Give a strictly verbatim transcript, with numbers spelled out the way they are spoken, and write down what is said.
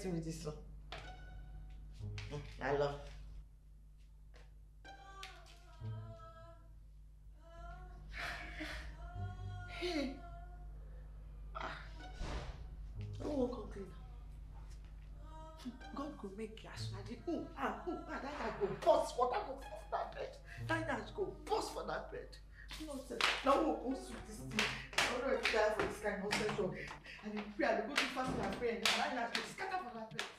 person with this one. I love. Hey. Ah. I won't complain. God could make you as ready. Oh, ah, oh, ah, that guy go bust for that, go for that bed. That guy go bust for that bed. Nonsense. Now we'll go through this thing. I don't know if you die for this kind of nonsense. And if you pray, I go to fast and pray, and that guy go scatter for that bed.